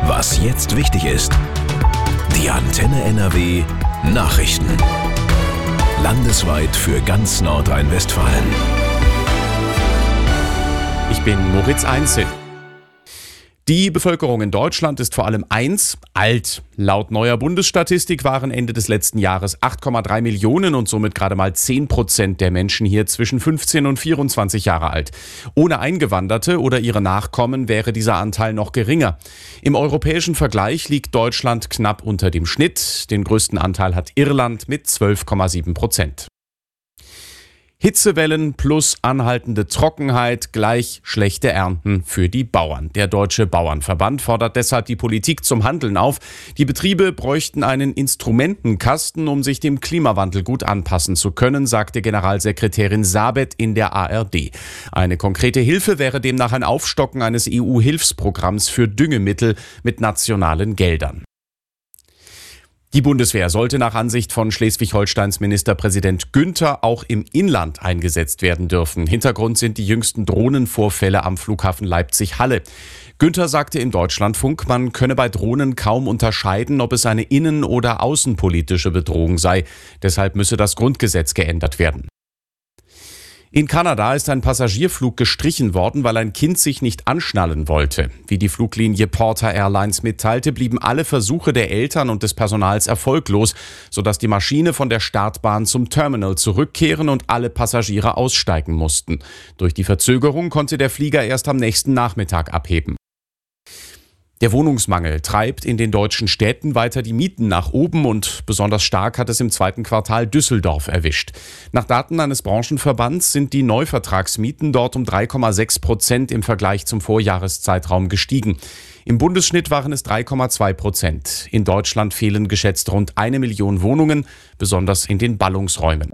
Was jetzt wichtig ist. Die Antenne NRW Nachrichten. Landesweit für ganz Nordrhein-Westfalen. Ich bin Moritz Einzel. Die Bevölkerung in Deutschland ist vor allem alt. Laut neuer Bundesstatistik waren Ende des letzten Jahres 8,3 Millionen und somit gerade mal 10% der Menschen hier zwischen 15 und 24 Jahre alt. Ohne Eingewanderte oder ihre Nachkommen wäre dieser Anteil noch geringer. Im europäischen Vergleich liegt Deutschland knapp unter dem Schnitt. Den größten Anteil hat Irland mit 12,7%. Hitzewellen plus anhaltende Trockenheit gleich schlechte Ernten für die Bauern. Der Deutsche Bauernverband fordert deshalb die Politik zum Handeln auf. Die Betriebe bräuchten einen Instrumentenkasten, um sich dem Klimawandel gut anpassen zu können, sagte Generalsekretärin Sabet in der ARD. Eine konkrete Hilfe wäre demnach ein Aufstocken eines EU-Hilfsprogramms für Düngemittel mit nationalen Geldern. Die Bundeswehr sollte nach Ansicht von Schleswig-Holsteins Ministerpräsident Günther auch im Inland eingesetzt werden dürfen. Hintergrund sind die jüngsten Drohnenvorfälle am Flughafen Leipzig-Halle. Günther sagte im Deutschlandfunk, man könne bei Drohnen kaum unterscheiden, ob es eine innen- oder außenpolitische Bedrohung sei. Deshalb müsse das Grundgesetz geändert werden. In Kanada ist ein Passagierflug gestrichen worden, weil ein Kind sich nicht anschnallen wollte. Wie die Fluglinie Porter Airlines mitteilte, blieben alle Versuche der Eltern und des Personals erfolglos, sodass die Maschine von der Startbahn zum Terminal zurückkehren und alle Passagiere aussteigen mussten. Durch die Verzögerung konnte der Flieger erst am nächsten Nachmittag abheben. Der Wohnungsmangel treibt in den deutschen Städten weiter die Mieten nach oben und besonders stark hat es im zweiten Quartal Düsseldorf erwischt. Nach Daten eines Branchenverbands sind die Neuvertragsmieten dort um 3,6% im Vergleich zum Vorjahreszeitraum gestiegen. Im Bundesschnitt waren es 3,2%. In Deutschland fehlen geschätzt rund 1 Million Wohnungen, besonders in den Ballungsräumen.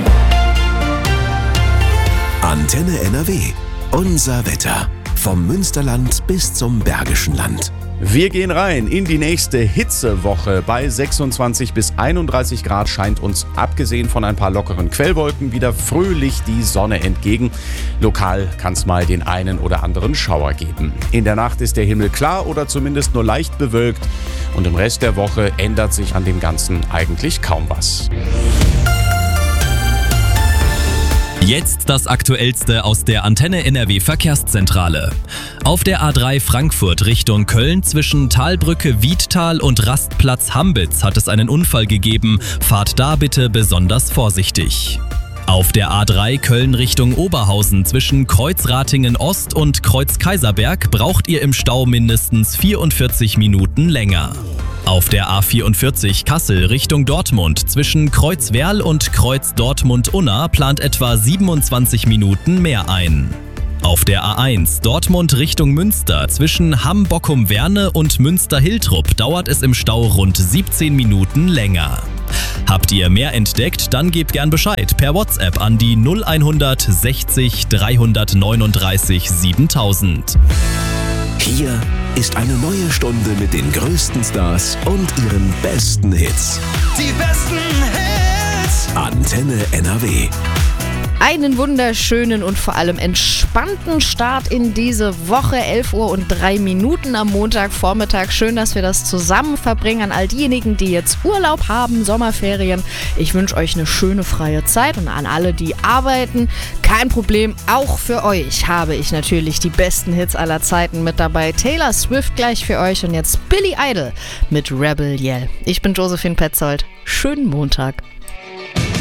Antenne NRW. Unser Wetter. Vom Münsterland bis zum Bergischen Land. Wir gehen rein in die nächste Hitzewoche. Bei 26 bis 31 Grad scheint uns, abgesehen von ein paar lockeren Quellwolken, wieder fröhlich die Sonne entgegen. Lokal kann es mal den einen oder anderen Schauer geben. In der Nacht ist der Himmel klar oder zumindest nur leicht bewölkt. Und im Rest der Woche ändert sich an dem Ganzen eigentlich kaum was. Jetzt das Aktuellste aus der Antenne NRW Verkehrszentrale. Auf der A3 Frankfurt Richtung Köln zwischen Talbrücke Wiedtal und Rastplatz Hambitz hat es einen Unfall gegeben. Fahrt da bitte besonders vorsichtig. Auf der A3 Köln Richtung Oberhausen zwischen Kreuzratingen Ost und Kreuz Kaiserberg braucht ihr im Stau mindestens 44 Minuten länger. Auf der A44 Kassel Richtung Dortmund zwischen Kreuz Werl und Kreuz Dortmund-Unna plant etwa 27 Minuten mehr ein. Auf der A1 Dortmund Richtung Münster zwischen Hamm-Bockum-Werne und Münster-Hiltrup dauert es im Stau rund 17 Minuten länger. Habt ihr mehr entdeckt, dann gebt gern Bescheid per WhatsApp an die 0100 60 339 7000. Hier ist eine neue Stunde mit den größten Stars und ihren besten Hits. Die besten Hits. Antenne NRW. Einen wunderschönen und vor allem entspannten Start in diese Woche. 11:03 am Montagvormittag. Schön, dass wir das zusammen verbringen. An all diejenigen, die jetzt Urlaub haben, Sommerferien. Ich wünsche euch eine schöne freie Zeit und an alle, die arbeiten, kein Problem. Auch für euch habe ich natürlich die besten Hits aller Zeiten mit dabei. Taylor Swift gleich für euch und jetzt Billy Idol mit Rebel Yell. Ich bin Josephine Petzold. Schönen Montag.